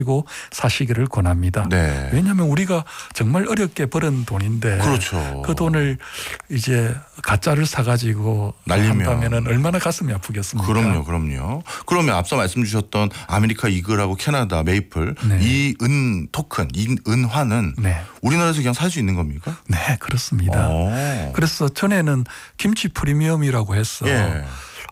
고 사시기를 권합니다. 네. 왜냐하면 우리가 정말 어렵게 벌은 돈인데 그렇죠. 그 돈을 이제 가짜를 사가지고 날리면. 한다면은 얼마나 가슴이 아프겠습니까? 그럼요. 그러면 앞서 말씀 주셨던 아메리카 이글하고 캐나다 메이플 네. 이 은 토큰, 이 은화는 네. 우리나라에서 그냥 살 수 있는 겁니까? 네, 그렇습니다. 그래서 전에는 김치 프리미엄이라고 해서 예.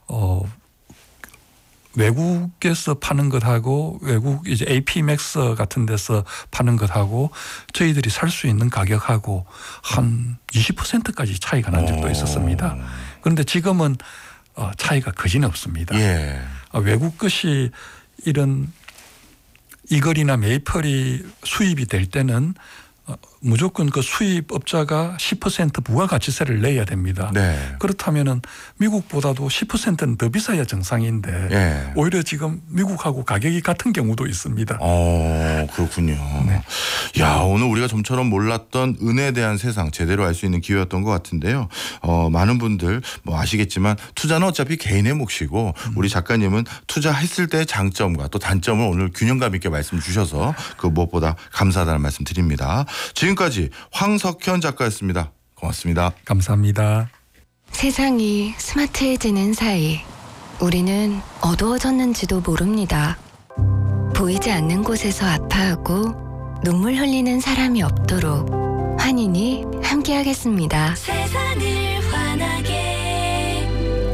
외국에서 파는 것하고 외국 이제 AP맥스 같은 데서 파는 것하고 저희들이 살 수 있는 가격하고 한 20%까지 차이가 난 적도 있었습니다. 그런데 지금은 차이가 거진 없습니다. 예. 외국 것이 이런 이글이나 메이플이 수입이 될 때는 무조건 그 수입업자가 10% 부가가치세를 내야 됩니다. 네. 그렇다면은 미국보다도 10%는 더 비싸야 정상인데 예. 오히려 지금 미국하고 가격이 같은 경우도 있습니다. 그렇군요. 네. 야, 오늘 우리가 좀처럼 몰랐던 은에 대한 세상 제대로 알 수 있는 기회였던 것 같은데요. 많은 분들 뭐 아시겠지만 투자는 어차피 개인의 몫이고 우리 작가님은 투자했을 때의 장점과 또 단점을 오늘 균형감 있게 말씀 주셔서 그 무엇보다 감사하다는 말씀 드립니다. 지금까지 황석현 작가였습니다. 고맙습니다. 감사합니다. 세상이 스마트해지는 사이 우리는 어두워졌는지도 모릅니다. 보이지 않는 곳에서 아파하고 눈물 흘리는 사람이 없도록 환인이 함께하겠습니다. 세상을 환하게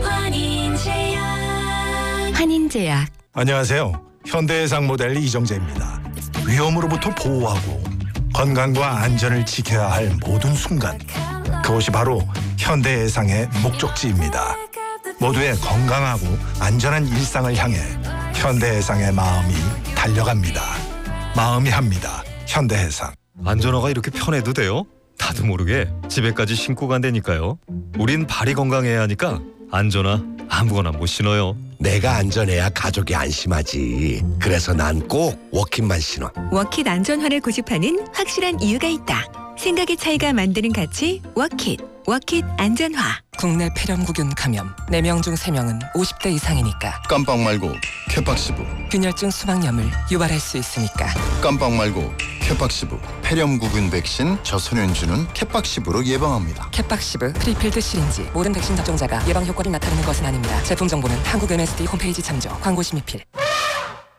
환인제약. 환인제약. 안녕하세요. 현대해상 모델 이정재입니다. 위험으로부터 보호하고 건강과 안전을 지켜야 할 모든 순간, 그것이 바로 현대해상의 목적지입니다. 모두의 건강하고 안전한 일상을 향해 현대해상의 마음이 달려갑니다. 마음이 합니다. 현대해상. 안전화가 이렇게 편해도 돼요? 나도 모르게 집에까지 신고 간다니까요. 우린 발이 건강해야 하니까 안전화 아무거나 못 신어요. 내가 안전해야 가족이 안심하지. 그래서 난 꼭 워킷만 신어. 워킷 안전화를 고집하는 확실한 이유가 있다. 생각의 차이가 만드는 가치 워킷. 워킷 안전화. 국내 폐렴구균 감염 4명 중 3명은 50대 이상이니까. 깜빡 말고 캐팍시브. 균열증 수막염을 유발할 수 있으니까. 깜빡 말고 캐팍시브. 폐렴구균 백신 저소년주는 캐팍시브로 예방합니다. 캐팍시브 프리필드 시린지. 모든 백신 접종자가 예방 효과를 나타내는 것은 아닙니다. 제품 정보는 한국 MSD 홈페이지 참조. 광고 심의필.